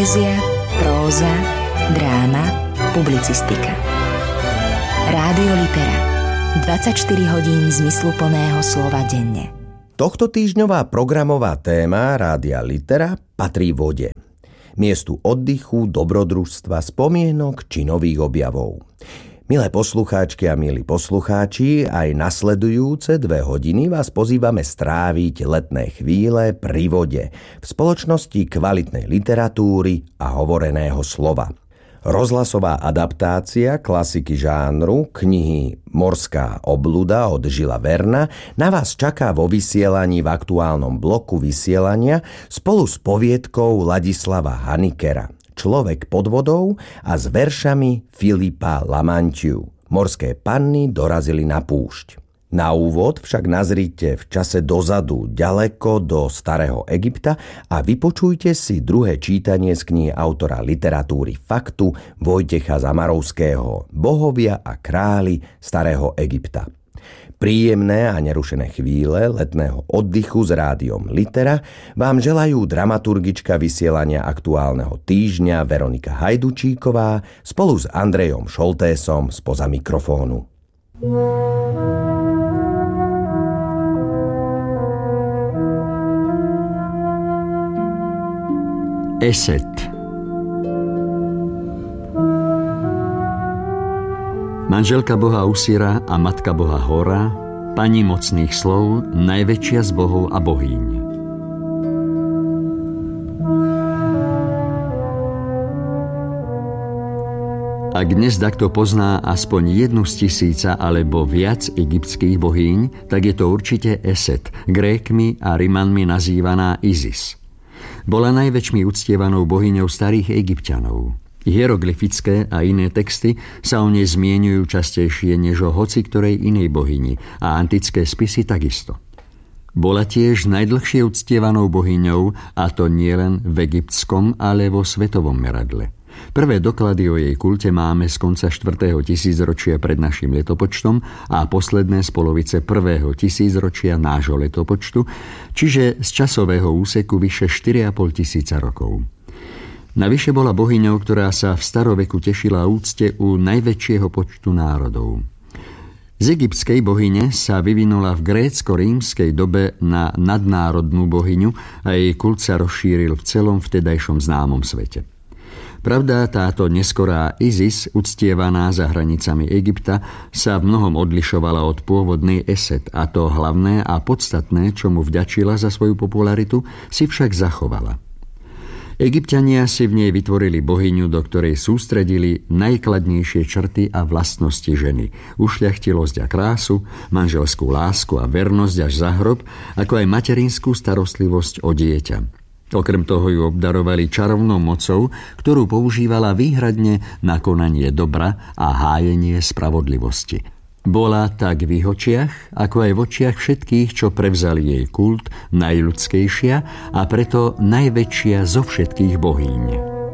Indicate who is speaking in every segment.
Speaker 1: Poézia, próza, dráma, publicistika. Rádio Litera. 24 hodín zmysluplného slova denne.
Speaker 2: Tohto týždňová programová téma Rádia Litera patrí vode. Miestu oddychu, dobrodružstva, spomienok či nových objavov. Milé poslucháčky a milí poslucháči, aj nasledujúce 2 hodiny vás pozývame stráviť letné chvíle pri vode v spoločnosti kvalitnej literatúry a hovoreného slova. Rozhlasová adaptácia klasiky žánru knihy Morská obluda od Žila Verna na vás čaká vo vysielaní v aktuálnom bloku vysielania spolu s poviedkou Ladislava Hanikera Človek pod vodou a s veršami Filipa Lamantiu Morské panny dorazili na púšť. Na úvod však nazrite v čase dozadu, ďaleko do Starého Egypta a vypočujte si druhé čítanie z knihy autora literatúry Faktu Vojtecha Zamarovského Bohovia a králi Starého Egypta. Príjemné a nerušené chvíle letného oddychu s rádiom Litera vám želajú dramaturgička vysielania aktuálneho týždňa Veronika Hajdučíková spolu s Andrejom Šoltésom spoza mikrofónu.
Speaker 3: Eset. Manželka boha Usira a matka boha Hora, pani mocných slov, najväčšia z bohov a bohýň. Ak dnes takto pozná aspoň 1 z 1000 alebo viac egyptských bohýň, tak je to určite Eset, Grékmi a Rimanmi nazývaná Isis. Bola najväčšmi uctievanou bohyňou starých Egypťanov. Hieroglyfické a iné texty sa o nej zmieňujú častejšie než o hoci ktorej inej bohyni a antické spisy takisto. Bola tiež najdlhšie uctievanou bohyňou, a to nielen v egyptskom, ale vo svetovom meradle. Prvé doklady o jej kulte máme z konca 4. tisícročia pred našim letopočtom a posledné z polovice 1. tisícročia nášho letopočtu, čiže z časového úseku vyše 4,5 tisíca rokov. Navyše bola bohyňou, ktorá sa v staroveku tešila úcte u najväčšieho počtu národov. Z egyptskej bohyne sa vyvinula v grécko-rímskej dobe na nadnárodnú bohyňu a jej kult sa rozšíril v celom vtedajšom známom svete. Pravda, táto neskorá Isis, uctievaná za hranicami Egypta, sa v mnohom odlišovala od pôvodnej Eset, a to hlavné a podstatné, čo mu vďačila za svoju popularitu, si však zachovala. Egypťania si v nej vytvorili bohyňu, do ktorej sústredili najkladnejšie črty a vlastnosti ženy, ušľachtilosť a krásu, manželskú lásku a vernosť až za hrob, ako aj materinskú starostlivosť o dieťa. Okrem toho ju obdarovali čarovnou mocou, ktorú používala výhradne na konanie dobra a hájenie spravodlivosti. Bola tak v ich očiach, ako aj v očiach všetkých, čo prevzali jej kult, najľudskejšia a preto najväčšia zo všetkých bohýň.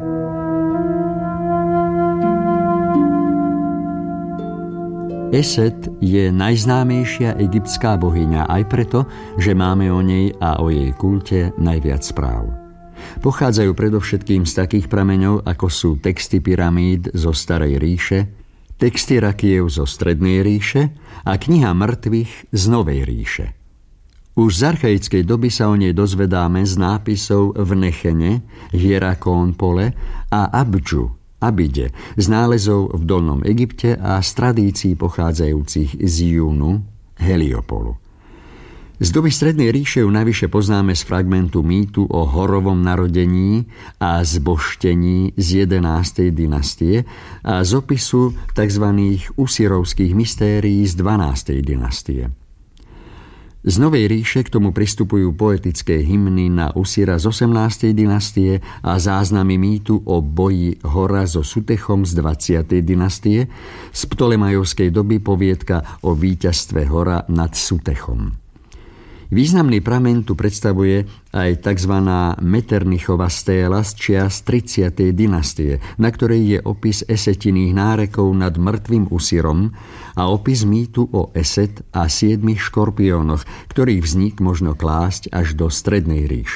Speaker 3: Eset je najznámejšia egyptská bohyňa aj preto, že máme o nej a o jej kulte najviac správ. Pochádzajú predovšetkým z takých prameňov, ako sú texty pyramíd zo Starej ríše, texty rakiev zo Strednej ríše a kniha mŕtvych z Novej ríše. Už z archaickej doby sa o nej dozvedáme z nápisov v Nechene, Hierakónpole a Abdžu, Abide, z nálezov v Dolnom Egypte a z tradícií pochádzajúcich z Júnu, Heliopolu. Z doby Strednej ríše ju navyše poznáme z fragmentu mýtu o Horovom narodení a zbožtení z 11. dynastie a z opisu tzv. Usirovských mystérií z 12. dynastie. Z Novej ríše k tomu pristupujú poetické hymny na Usira z 18. dynastie a záznamy mýtu o boji Hora so Sutechom z 20. dynastie, z ptolemajovskej doby poviedka o víťazstve Hora nad Sutechom. Významný prameň tu predstavuje aj tzv. Metternichova stéla z čias 30. dynastie, na ktorej je opis Esetiných nárekov nad mŕtvým Usirom a opis mýtu o Eset a 7 škorpiónoch, ktorých vznik možno klásť až do Strednej ríše.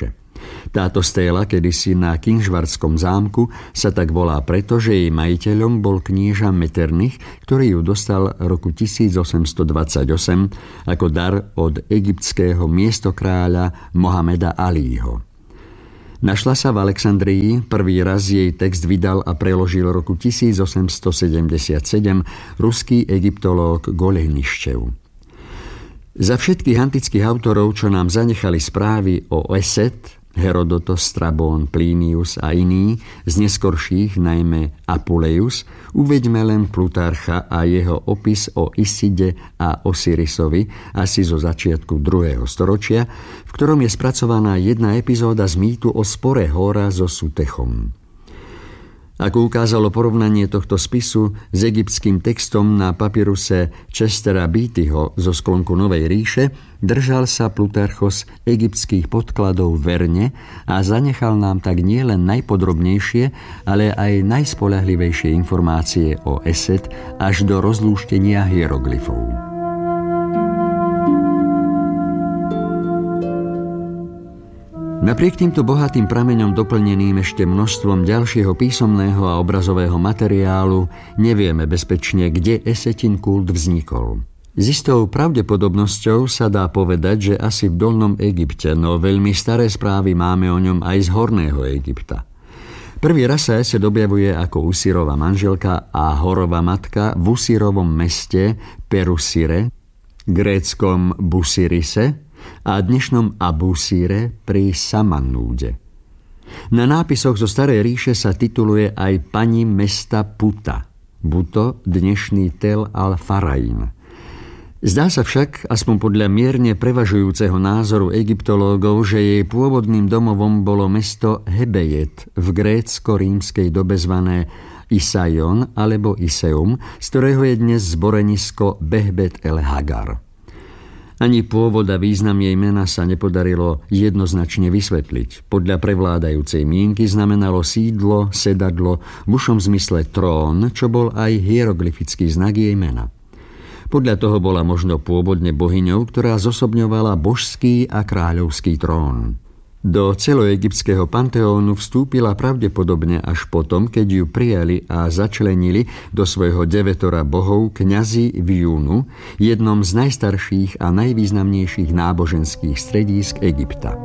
Speaker 3: Táto stéla kedysi na Kynžvartskom zámku sa tak volá preto, že jej majiteľom bol knieža Metternich, ktorý ju dostal roku 1828 ako dar od egyptského miestokráľa Mohameda Alího. Našla sa v Alexandrii, prvý raz jej text vydal a preložil roku 1877 ruský egyptológ Goleniščev. Za všetkých antických autorov, čo nám zanechali správy o Eset, Herodotos, Strabón, Plinius a iní, z neskorších najmä Apuleius, uveďme len Plutarcha a jeho opis o Iside a Osirisovi asi zo začiatku 2. storočia, v ktorom je spracovaná jedna epizóda z mýtu o spore Hóra so Sutechom. Ako ukázalo porovnanie tohto spisu s egyptským textom na papiruse Chestera Beattyho zo sklonku Novej ríše, držal sa Plutarchos egyptských podkladov verne a zanechal nám tak nielen najpodrobnejšie, ale aj najspoľahlivejšie informácie o Eset až do rozlúštenia hieroglyfov. Napriek týmto bohatým prameňom doplneným ešte množstvom ďalšieho písomného a obrazového materiálu nevieme bezpečne, kde Esetin kult vznikol. S istou pravdepodobnosťou sa dá povedať, že asi v Dolnom Egypte, no veľmi staré správy máme o ňom aj z Horného Egypta. Prvý raz sa Eset objavuje ako Usirova manželka a Horova matka v Usirovom meste Perusire, gréckom Busirise, a dnešnom Abusíre pri Samanúde. Na nápisoch zo Starej ríše sa tituluje aj pani mesta Puta, Buto, dnešný Tel al-Farain. Zdá sa však, aspoň podľa mierne prevažujúceho názoru egyptológov, že jej pôvodným domovom bolo mesto Hebejet v grécko-rímskej dobe zvané Isaion alebo Iseum, z ktorého je dnes zborenisko Behbet el-Hagar. Ani pôvod a význam jej mena sa nepodarilo jednoznačne vysvetliť. Podľa prevládajúcej mienky znamenalo sídlo, sedadlo, v ušom zmysle trón, čo bol aj hieroglyfický znak jej mena. Podľa toho bola možno pôvodne bohyňou, ktorá zosobňovala božský a kráľovský trón. Do celoegyptského panteónu vstúpila pravdepodobne až potom, keď ju prijali a začlenili do svojho devetora bohov kňazi v Júnu, jednom z najstarších a najvýznamnejších náboženských stredísk Egypta.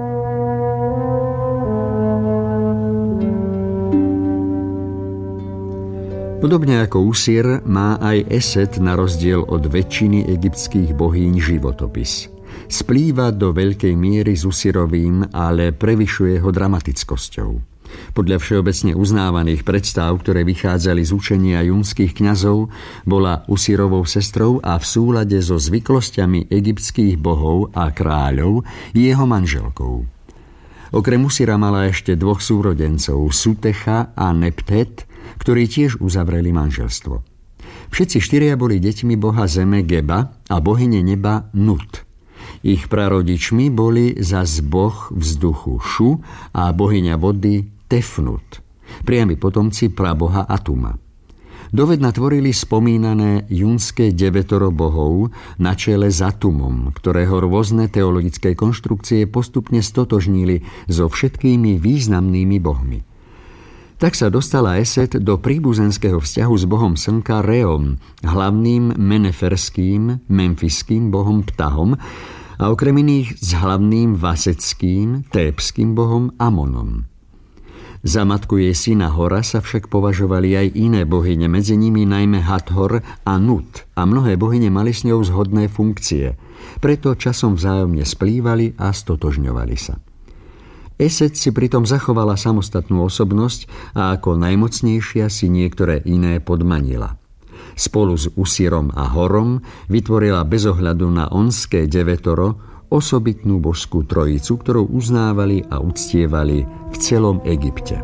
Speaker 3: Podobne ako Usir má aj Eset na rozdiel od väčšiny egyptských bohýň životopis. Splýva do veľkej miery s Usirovým, ale prevyšuje ho dramatickosťou. Podľa všeobecne uznávaných predstav, ktoré vychádzali z učenia junských kňazov, bola Usirovou sestrou a v súlade so zvyklosťami egyptských bohov a kráľov jeho manželkou. Okrem Usira mala ešte 2 súrodencov, Sutecha a Neptet, ktorí tiež uzavreli manželstvo. Všetci 4 boli deťmi boha zeme Geba a bohyne neba Nut. Ich prarodičmi boli zas boh vzduchu Šu a bohyňa vody Tefnut, priami potomci praboha Atuma. Dovedna tvorili spomínané junské devetoro bohov na čele s Atumom, ktorého rôzne teologické konštrukcie postupne stotožnili so všetkými významnými bohmi. Tak sa dostala Eset do príbuzenského vzťahu s bohom slnka Reom, hlavným meneferským, memfiským bohom Ptahom, a okrem iných s hlavným vaseckým, tébským bohom Amonom. Za matku jej syna Hora sa však považovali aj iné bohyne, medzi nimi najmä Hathor a Nut, a mnohé bohyne mali s ňou zhodné funkcie, preto časom vzájomne splývali a stotožňovali sa. Eset si pritom zachovala samostatnú osobnosť a ako najmocnejšia si niektoré iné podmanila. Spolu s Usirom a Horom vytvorila bez ohľadu na onské devetoro osobitnú božskú trojicu, ktorú uznávali a uctievali v celom Egypte.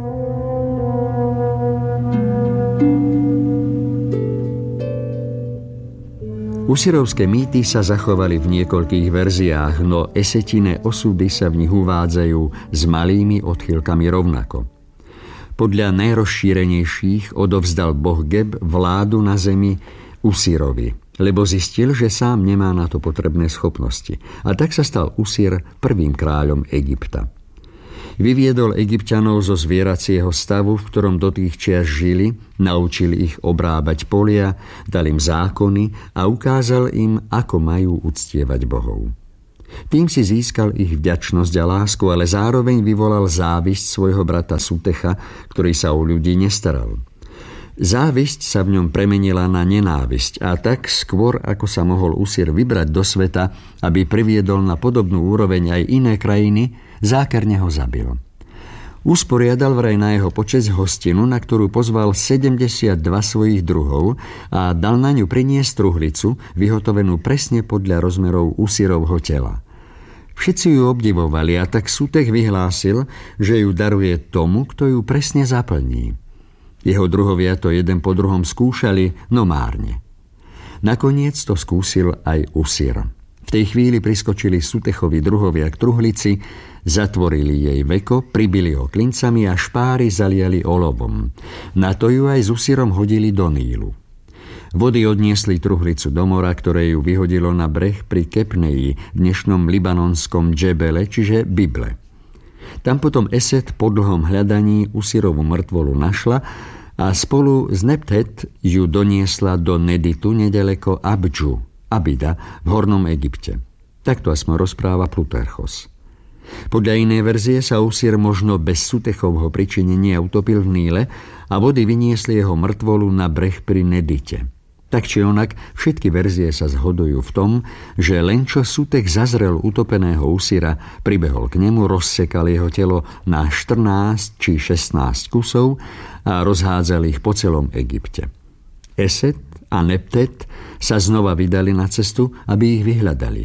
Speaker 3: Usirovské mýty sa zachovali v niekoľkých verziách, no esetine osudy sa v nich uvádzajú s malými odchýlkami rovnako. Podľa najrozšírenejších odovzdal boh Geb vládu na zemi Usirovi, lebo zistil, že sám nemá na to potrebné schopnosti. A tak sa stal Usir prvým kráľom Egypta. Vyviedol Egypťanov zo zvieracieho stavu, v ktorom do tých čias žili, naučil ich obrábať polia, dal im zákony a ukázal im, ako majú uctievať bohov. Tým si získal ich vďačnosť a lásku, ale zároveň vyvolal závisť svojho brata Sutecha, ktorý sa o ľudí nestaral. Závisť sa v ňom premenila na nenávisť a tak skôr, ako sa mohol Usír vybrať do sveta, aby priviedol na podobnú úroveň aj iné krajiny, zákerne ho zabil. Usporiadal vraj na jeho počesť hostinu, na ktorú pozval 72 svojich druhov a dal na ňu priniesť truhlicu, vyhotovenú presne podľa rozmerov Usírovho tela. Všetci ju obdivovali a tak Sutech vyhlásil, že ju daruje tomu, kto ju presne zaplní. Jeho druhovia to jeden po druhom skúšali, no márne. Nakoniec to skúsil aj Usír. V tej chvíli priskočili Sutechovi druhovia k truhlici, zatvorili jej veko, pribili ho klincami a špáry zaliali olovom. Na to ju aj s Usírom hodili do Nílu. Vody odniesli truhlicu do mora, ktoré ju vyhodilo na breh pri Kepneji, dnešnom libanonskom Džebele, čiže Bible. Tam potom Eset po dlhom hľadaní Usírovu mŕtvolu našla a spolu s Neptet ju doniesla do Neditu nedaleko Abida v Hornom Egypte. Takto aspoň rozpráva Plutarchos. Podľa inej verzie sa Usír možno bez Sutechovho pričinenia utopil v Níle a vody vyniesli jeho mŕtvolu na breh pri Nedite. Tak či onak, všetky verzie sa zhodujú v tom, že len čo Sutech zazrel utopeného Usíra, pribehol k nemu, rozsekal jeho telo na 14 či 16 kusov a rozhádzal ich po celom Egypte. Eset a Neptet sa znova vydali na cestu, aby ich vyhľadali.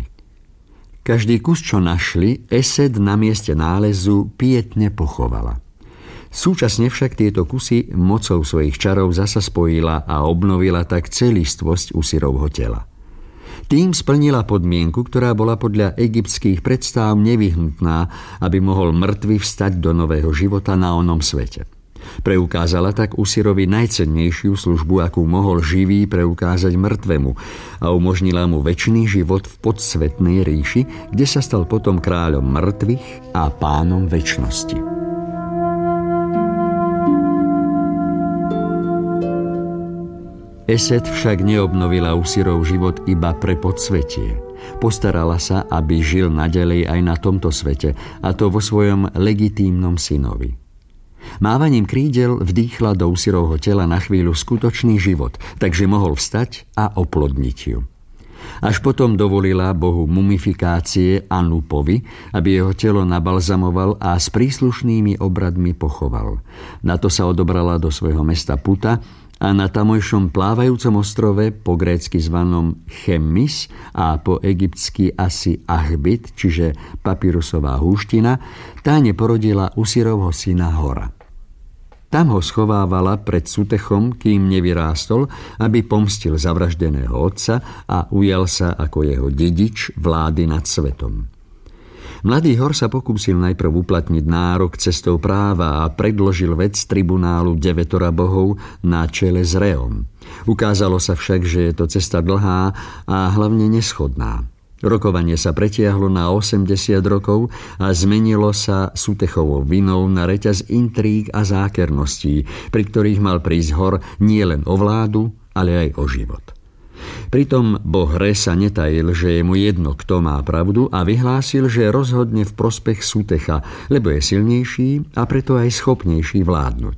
Speaker 3: Každý kus, čo našli, Eset na mieste nálezu pietne pochovala. Súčasne však tieto kusy mocou svojich čarov zasa spojila a obnovila tak celistvosť Usírovho tela. Tým splnila podmienku, ktorá bola podľa egyptských predstáv nevyhnutná, aby mohol mŕtvy vstať do nového života na onom svete. Preukázala tak Usírovi najcennejšiu službu, akú mohol živý preukázať mŕtvemu, a umožnila mu večný život v podsvetnej ríši, kde sa stal potom kráľom mŕtvych a pánom večnosti. Eset však neobnovila Usírov život iba pre podsvetie. Postarala sa, aby žil naďalej aj na tomto svete, a to vo svojom legitímnom synovi. Mávaním krídel vdýchla do Usírovho tela na chvíľu skutočný život, takže mohol vstať a oplodniť ju. Až potom dovolila bohu mumifikácie Anupovi, aby jeho telo nabalzamoval a s príslušnými obradmi pochoval. Na to sa odobrala do svojho mesta Puta a na tamojšom plávajúcom ostrove, po grécky zvanom Chemmis a po egyptsky asi Achbit, čiže papyrusová húština, tá neporodila Usírovho syna Hora. Tam ho schovávala pred Sutechom, kým nevyrástol, aby pomstil zavraždeného otca a ujal sa ako jeho dedič vlády nad svetom. Mladý Hor sa pokúsil najprv uplatniť nárok cestou práva a predložil vec tribunálu devetora bohov na čele s Reom. Ukázalo sa však, že je to cesta dlhá a hlavne neschodná. Rokovanie sa pretiahlo na 80 rokov a zmenilo sa Sutechovou vinou na reťaz intríg a zákerností, pri ktorých mal prísť Hor nielen o vládu, ale aj o život. Pritom boh Re sa netajil, že je mu jedno, kto má pravdu, a vyhlásil, že rozhodne v prospech Sutecha, lebo je silnejší a preto aj schopnejší vládnuť.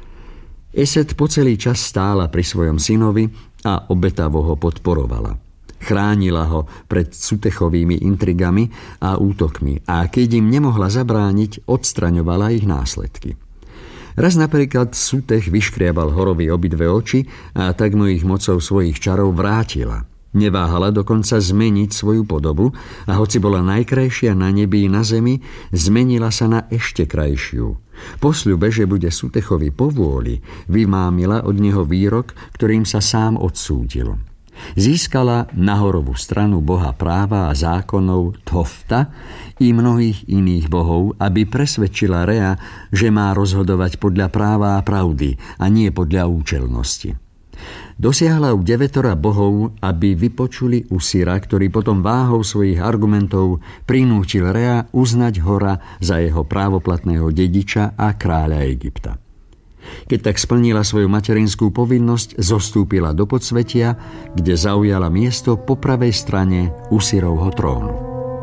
Speaker 3: Eset po celý čas stála pri svojom synovi a obetavo ho podporovala. Chránila ho pred Sutechovými intrigami a útokmi a keď im nemohla zabrániť, odstraňovala ich následky. Raz napríklad Sutech vyškriabal Horovi obidve oči a tak mu ich mocou svojich čarov vrátila. Neváhala dokonca zmeniť svoju podobu a hoci bola najkrajšia na nebi i na zemi, zmenila sa na ešte krajšiu. Po sľube, že bude Sutechovi povôli, vymámila od neho výrok, ktorým sa sám odsúdil. Získala na Horovú stranu boha práva a zákonov Thofta i mnohých iných bohov, aby presvedčila Rea, že má rozhodovať podľa práva a pravdy a nie podľa účelnosti. Dosiahla u 9 bohov, aby vypočuli Usira, ktorý potom váhou svojich argumentov prinútil Rea uznať Hora za jeho právoplatného dediča a kráľa Egypta. Keď tak splnila svoju materinskú povinnosť, zostúpila do podsvetia, kde zaujala miesto po pravej strane Usirovho trónu.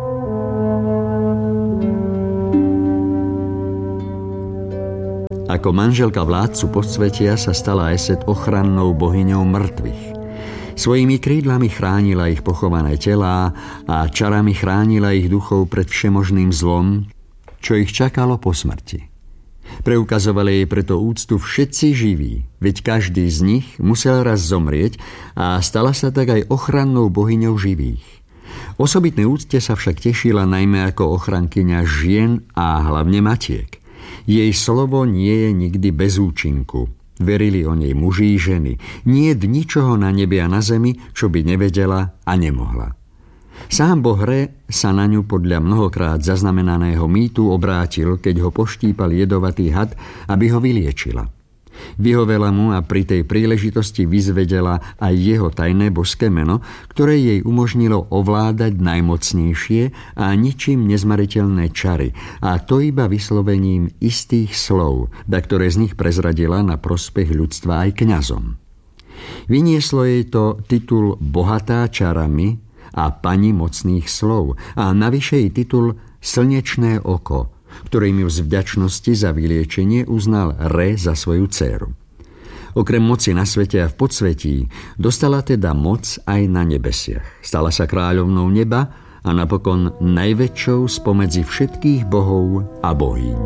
Speaker 3: Ako manželka vládcu podsvetia sa stala Eset ochrannou bohyňou mŕtvych. Svojimi krídlami chránila ich pochované telá a čarami chránila ich duchov pred všemožným zlom, čo ich čakalo po smrti. Preukazovali jej preto úctu všetci živí, veď každý z nich musel raz zomrieť a stala sa tak aj ochrannou bohyňou živých. Osobitnej úcte sa však tešila najmä ako ochrankyňa žien a hlavne matiek. Jej slovo nie je nikdy bez účinku. Verili o nej muži i ženy. Niet ničoho na nebi a na zemi, čo by nevedela a nemohla. Sám boh Re sa na ňu podľa mnohokrát zaznamenaného mýtu obrátil, keď ho poštípal jedovatý had, aby ho vyliečila. Vyhovela mu a pri tej príležitosti vyzvedela aj jeho tajné božské meno, ktoré jej umožnilo ovládať najmocnejšie a ničím nezmariteľné čary, a to iba vyslovením istých slov, ktoré z nich prezradila na prospech ľudstva aj kňazom. Vynieslo jej to titul bohatá čarami a pani mocných slov a navyše jej titul slnečné oko, ktorým ju z vďačnosti za vyliečenie uznal Re za svoju dcéru. Okrem moci na svete a v podsvetí dostala teda moc aj na nebesiach. Stala sa kráľovnou neba a napokon najväčšou spomedzi všetkých bohov a bohýň.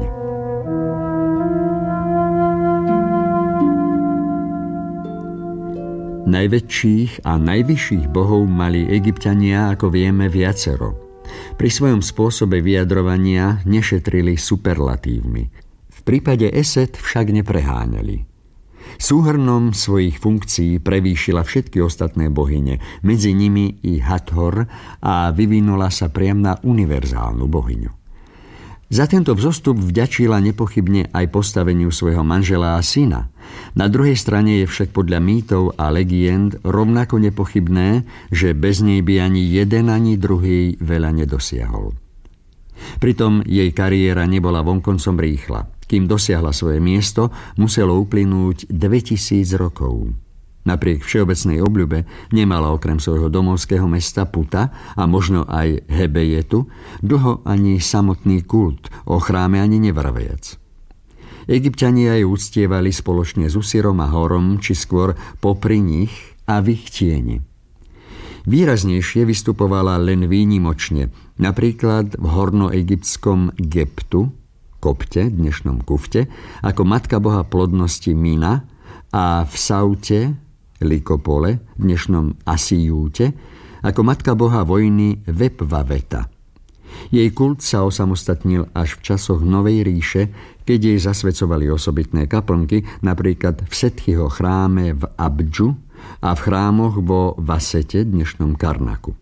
Speaker 3: Najväčších a najvyšších bohov mali Egypťania, ako vieme, viacero. Pri svojom spôsobe vyjadrovania nešetrili superlatívmi. V prípade Eset však nepreháňali. Súhrnom svojich funkcií prevýšila všetky ostatné bohyne, medzi nimi i Hathor, a vyvinula sa priam na univerzálnu bohyňu. Za tento vzostup vďačila nepochybne aj postaveniu svojho manžela a syna. Na druhej strane je však podľa mýtov a legend rovnako nepochybné, že bez nej by ani jeden, ani druhý veľa nedosiahol. Pritom jej kariéra nebola vonkoncom rýchla. Kým dosiahla svoje miesto, muselo uplynúť 2000 rokov. Napriek všeobecnej obľube nemala okrem svojho domovského mesta Puta a možno aj Hebejetu dlho ani samotný kult, o chráme ani nevraviac. Egypťania ju uctievali spoločne s Usirom a Horom, či skôr popri nich a v ich tieni. Výraznejšie vystupovala len výnimočne, napríklad v hornoegyptskom Geptu, Kopte, dnešnom Kufte, ako matka boha plodnosti Mina, a v Saute, Likopole, dnešnom Asijúte, ako matka boha vojny Vepvaveta. Jej kult sa osamostatnil až v časoch Novej ríše, keď jej zasvedcovali osobitné kaplnky, napríklad v Setchyho chráme v Abdžu a v chrámoch vo Vasete, dnešnom Karnaku.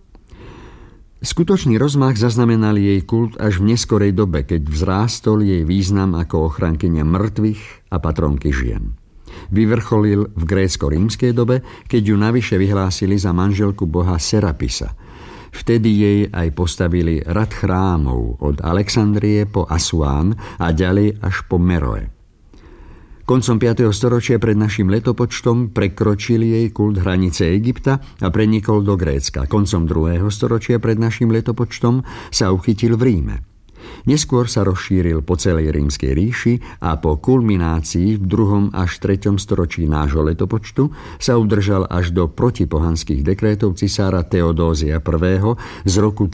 Speaker 3: Skutočný rozmach zaznamenal jej kult až v neskorej dobe, keď vzrástol jej význam ako ochrankyňa mŕtvych a patronky žien. Vyvrcholil v grécko-rímskej dobe, keď ju navyše vyhlásili za manželku boha Serapisa. Vtedy jej aj postavili rad chrámov od Alexandrie po Asuán a ďalej až po Meroe. Koncom 5. storočia pred našim letopočtom prekročil jej kult hranice Egypta a prenikol do Grécka. Koncom 2. storočia pred našim letopočtom sa uchytil v Ríme. Neskôr sa rozšíril po celej Rímskej ríši a po kulminácii v 2. až 3. storočí nášho letopočtu sa udržal až do protipohanských dekrétov cisára Teodózia I. z roku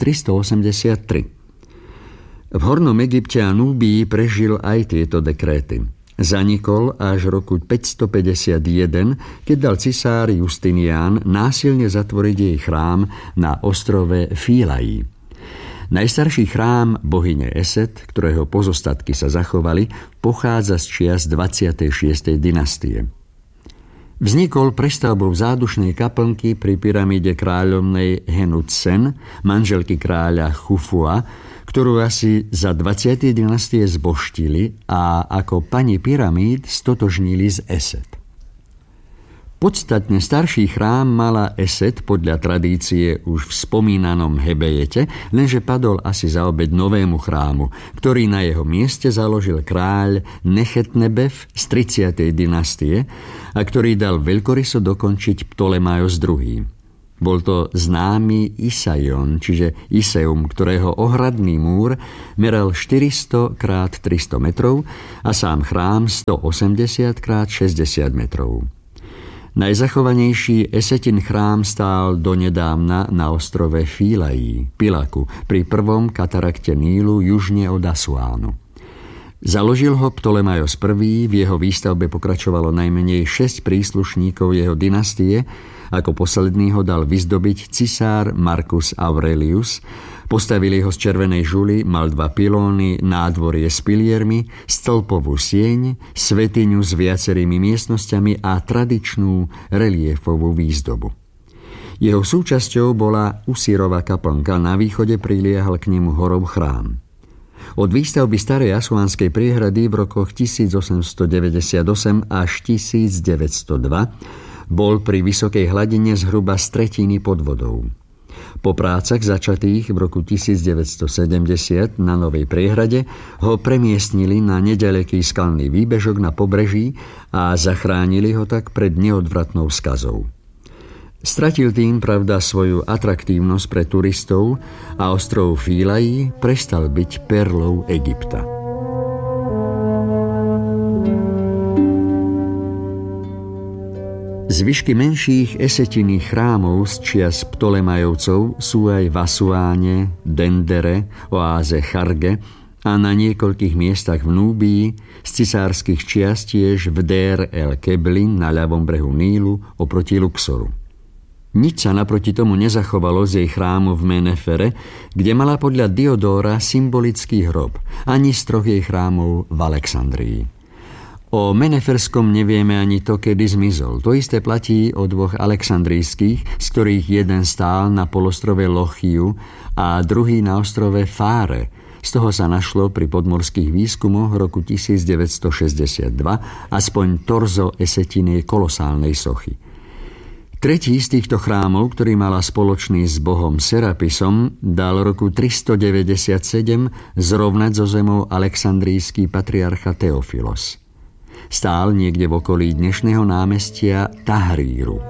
Speaker 3: 383. V Hornom Egypte a Núbii prežil aj tieto dekréty. Zanikol až roku 551, keď dal cisár Justinián násilne zatvoriť jej chrám na ostrove Philae. Najstarší chrám bohyne Eset, ktorého pozostatky sa zachovali, pochádza z čias 26. dynastie. Vznikol prestavbou zádušnej kaplnky pri pyramíde kráľovnej Henutsen, manželky kráľa Chufua, ktorú asi za 20. dynastie zboštili a ako pani pyramíd stotožnili z Eset. Podstatne starší chrám mala Eset podľa tradície už v spomínanom Hebejete, lenže padol asi za obeť novému chrámu, ktorý na jeho mieste založil kráľ Nechetnebef z 30. dynastie a ktorý dal veľkoryso dokončiť Ptolemaios II. Bol to známy Isaion, čiže Iseum, ktorého ohradný múr meral 400 x 300 metrov a sám chrám 180 x 60 metrov. Najzachovanejší Esetin chrám stál donedávna na ostrove Philaí, Pilaku, pri prvom katarakte Nílu južne od Asuánu. Založil ho Ptolemaios I, v jeho výstavbe pokračovalo najmenej 6 príslušníkov jeho dynastie, ako posledný ho dal vyzdobiť cisár Marcus Aurelius. Postavili ho z červenej žuly, mal 2 pilóny, nádvorie s piliermi, stĺpovú sieň, svätyňu s viacerými miestnosťami a tradičnú reliefovú výzdobu. Jeho súčasťou bola Usírova kaplnka, na východe priliehal k nemu horou chrám. Od výstavby starej asuánskej priehrady v rokoch 1898 až 1902 bol pri vysokej hladine zhruba z tretiny pod vodou. Po prácach začatých v roku 1970 na Novej priehrade ho premiestnili na neďaleký skalný výbežok na pobreží a zachránili ho tak pred neodvratnou skazou. Stratil tým, pravda, svoju atraktívnosť pre turistov a ostrov Philaí prestal byť perlou Egypta. Zvyšky menších esetinných chrámov z čias Ptolemajovcov sú aj v Asuáne, Dendere, oáze Charge a na niekoľkých miestach v Núbii, z cisárskych čias tiež v Dér el-Kebli na ľavom brehu Nílu oproti Luxoru. Nič sa naproti tomu nezachovalo z jej chrámu v Menefere, kde mala podľa Diodóra symbolický hrob, ani z 3 jej chrámov v Alexandrii. O Meneferskom nevieme ani to, kedy zmizol. To isté platí o 2 alexandrijských, z ktorých jeden stál na polostrove Lochiu a druhý na ostrove Fáre. Z toho sa našlo pri podmorských výskumoch roku 1962 aspoň torzo esetinej kolosálnej sochy. Tretí z týchto chrámov, ktorý mala spoločný s bohom Serapisom, dal roku 397 zrovnať so zemou alexandrijský patriarcha Teofilos. Stál niekde v okolí dnešného námestia Tahríru.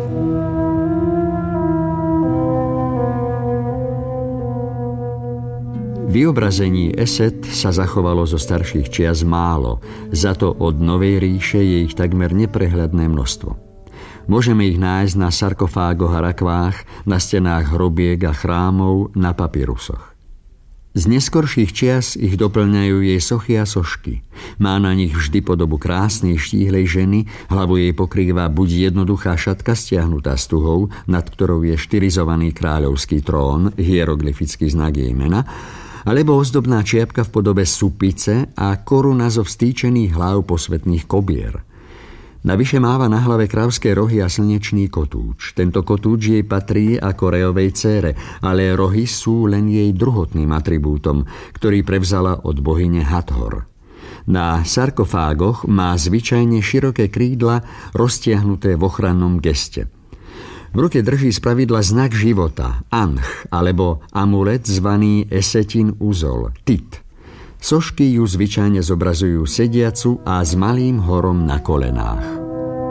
Speaker 3: Vyobrazení Eset sa zachovalo zo starších čias málo, za to od Novej ríše je ich takmer neprehľadné množstvo. Môžeme ich nájsť na sarkofágoch a rakvách, na stenách hrobiek a chrámov, na papírusoch. Z neskorších čias ich doplňajú jej sochy a sošky. Má na nich vždy podobu krásnej štíhlej ženy, hlavu jej pokrýva buď jednoduchá šatka stiahnutá stuhou, nad ktorou je štilizovaný kráľovský trón, hieroglyfický znak jej mena, alebo ozdobná čiapka v podobe supice a koruna zo vstýčených hlav posvätných kobier. Navyše máva na hlave kravské rohy a slnečný kotúč. Tento kotúč jej patrí ako Reovej dcére, ale rohy sú len jej druhotným atribútom, ktorý prevzala od bohyne Hathor. Na sarkofágoch má zvyčajne široké krídla roztiahnuté v ochrannom geste. V ruke drží spravidla znak života, Anch, alebo amulet zvaný Esetin uzol, Tit. Sošky ju zvyčajne zobrazujú sediacu a s malým horom na kolenách.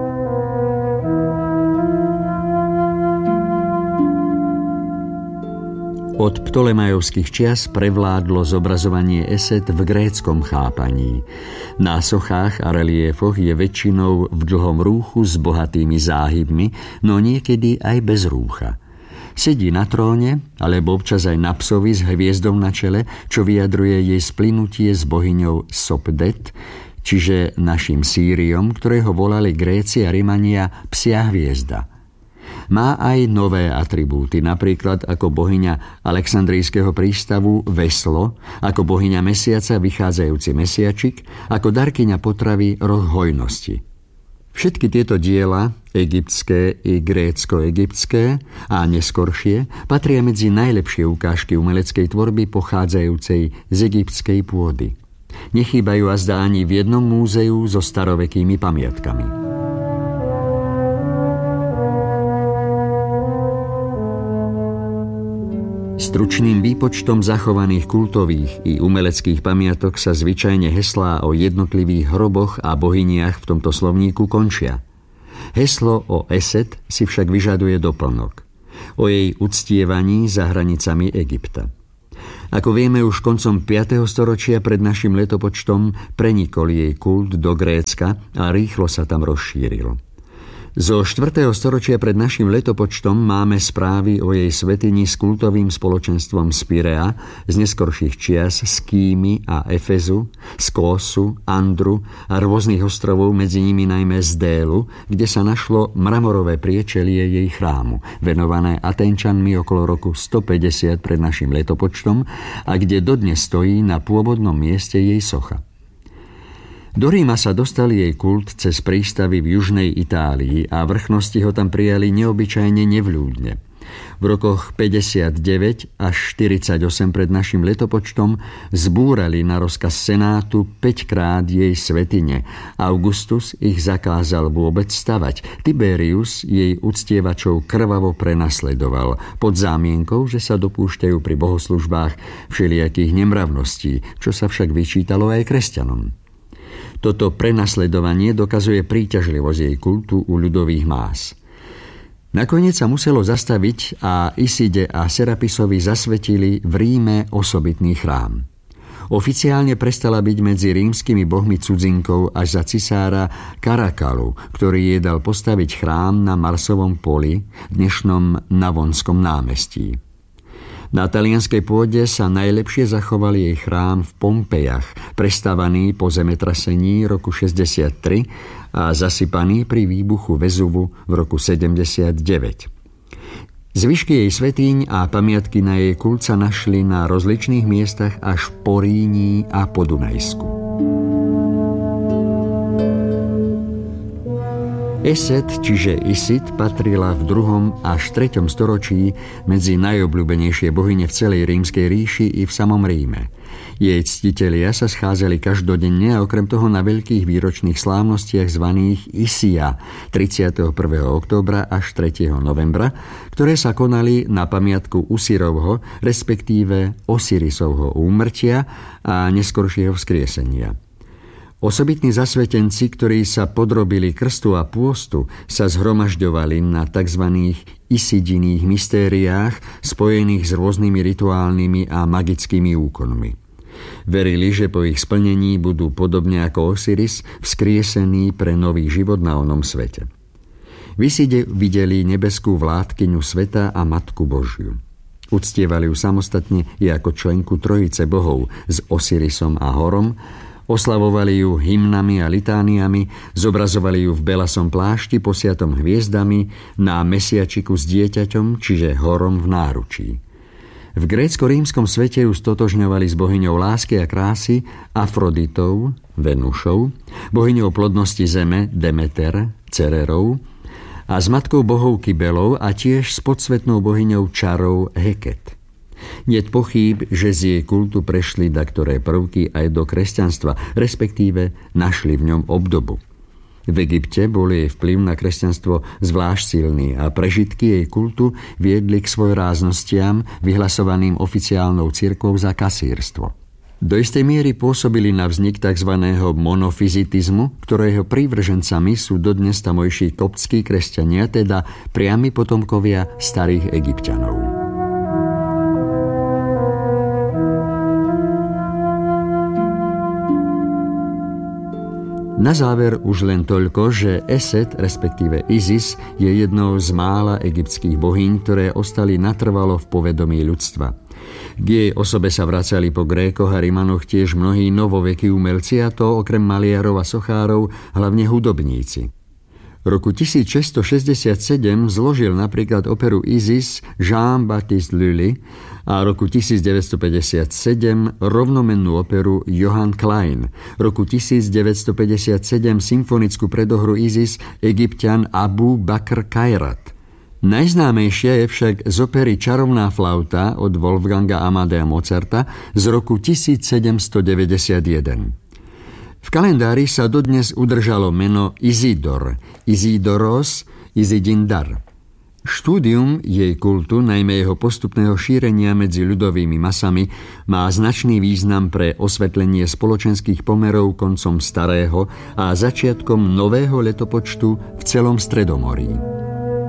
Speaker 3: Od ptolemajovských čias prevládlo zobrazovanie Eset v gréckom chápaní. Na sochách a reliefoch je väčšinou v dlhom rúchu s bohatými záhybmi, no niekedy aj bez rúcha. Sedí na tróne, alebo občas aj na psovi s hviezdou na čele, čo vyjadruje jej splynutie s bohyňou Sopdet, čiže našim Sýriom, ktorého volali Gréci a Rimania psia hviezda. Má aj nové atribúty, napríklad ako bohyňa Alexandrijského prístavu veslo, ako bohyňa mesiaca vychádzajúci mesiačik, ako darkyňa potravy roh hojnosti. Všetky tieto diela, egyptské i grécko-egyptské a neskoršie, patria medzi najlepšie ukážky umeleckej tvorby pochádzajúcej z egyptskej pôdy. Nechýbajú azda ani v jednom múzeu so starovekými pamiatkami. Stručným výpočtom zachovaných kultových i umeleckých pamiatok sa zvyčajne heslá o jednotlivých hroboch a bohyniach v tomto slovníku končia. Heslo o Eset si však vyžaduje doplnok. O jej uctievaní za hranicami Egypta. Ako vieme, už koncom 5. storočia pred našim letopočtom prenikol jej kult do Grécka a rýchlo sa tam rozšíril. Zo 4. storočia pred našim letopočtom máme správy o jej svätyni s kultovým spoločenstvom z Pirea, z neskorších čias z Kýmy a Efezu, z Kósu, Andru a rôznych ostrovov, medzi nimi najmä z Délu, kde sa našlo mramorové priečelie jej chrámu, venované Aténčanmi okolo roku 150 pred našim letopočtom a kde dodnes stojí na pôvodnom mieste jej socha. Do Ríma sa dostal jej kult cez prístavy v južnej Itálii a vrchnosti ho tam prijali neobyčajne nevľúdne. V rokoch 59 až 48 pred našim letopočtom zbúrali na rozkaz senátu 5-krát jej svätyne. Augustus ich zakázal vôbec stavať. Tiberius jej uctievačov krvavo prenasledoval pod zámienkou, že sa dopúšťajú pri bohoslužbách všelijakých nemravností, čo sa však vyčítalo aj kresťanom. Toto prenasledovanie dokazuje príťažlivosť jej kultu u ľudových más. Nakoniec sa muselo zastaviť a Iside a Serapisovi zasvetili v Ríme osobitný chrám. Oficiálne prestala byť medzi rímskymi bohmi cudzinkou až za cisára Karakalu, ktorý jej dal postaviť chrám na Marsovom poli, dnešnom Navonskom námestí. Na talianskej pôde sa najlepšie zachoval jej chrám v Pompejach, prestavaný po zemetrasení roku 63 a zasypaný pri výbuchu Vezuvu v roku 79. Zvyšky jej svätýň a pamiatky na jej kult sa našli na rozličných miestach až po Ríni a po Dunajsku. Eset, čiže Isid, patrila v 2. až 3. storočí medzi najobľúbenejšie bohyne v celej rímskej ríši i v samom Ríme. Jej ctitelia sa schádzali každodenne a okrem toho na veľkých výročných slávnostiach zvaných Isia 31. októbra až 3. novembra, ktoré sa konali na pamiatku Usirovho, respektíve Osirisovho úmrtia a neskoršieho vzkriesenia. Osobitní zasvetenci, ktorí sa podrobili krstu a pôstu, sa zhromažďovali na tzv. Isidiných mystériách spojených s rôznymi rituálnymi a magickými úkonmi. Verili, že po ich splnení budú podobne ako Osiris vzkriesení pre nový život na onom svete. V Iside videli nebeskú vládkyňu sveta a Matku Božiu. Uctievali ju samostatne i ako členku trojice bohov s Osirisom a Horom, oslavovali ju hymnami a litániami, zobrazovali ju v belasom plášti posiatom hviezdami na mesiačiku s dieťaťom, čiže Horom v náručí. V grécko-rímskom svete ju stotožňovali s bohyňou lásky a krásy Afroditou, Venušou, bohyňou plodnosti zeme Demeter, Cererou a s matkou bohov Kybelou a tiež s podsvetnou bohyňou čarov Heket. Niet pochýb, že z jej kultu prešli daktoré prvky aj do kresťanstva, respektíve našli v ňom obdobu. V Egypte bol jej vplyv na kresťanstvo zvlášť silný a prežitky jej kultu viedli k svojráznostiam vyhlasovaným oficiálnou cirkvou za kasírstvo. Do istej miery pôsobili na vznik tzv. Monofizitizmu, ktorého prívržencami sú dodnes tamojší koptskí kresťania, teda priami potomkovia starých Egypťanov. Na záver už len toľko, že Eset, respektíve Isis, je jednou z mála egyptských bohyň, ktoré ostali natrvalo v povedomí ľudstva. K jej osobe sa vracali po Grékoch a Rimanoch tiež mnohí novovekí umelci, a to okrem maliarov a sochárov hlavne hudobníci. Roku 1667 zložil napríklad operu Isis Jean-Baptiste Lully a roku 1957 rovnomennú operu Johann Klein, roku 1957 symfonickú predohru Isis Egypťan Abu Bakr Kairat. Najznámejšia je však z opery Čarovná flauta od Wolfganga Amadea Mozarta z roku 1791. V kalendári sa dodnes udržalo meno Izidor, Isidoros, Izidindar. Štúdium jej kultu, najmä jeho postupného šírenia medzi ľudovými masami, má značný význam pre osvetlenie spoločenských pomerov koncom starého a začiatkom nového letopočtu v celom Stredomorí.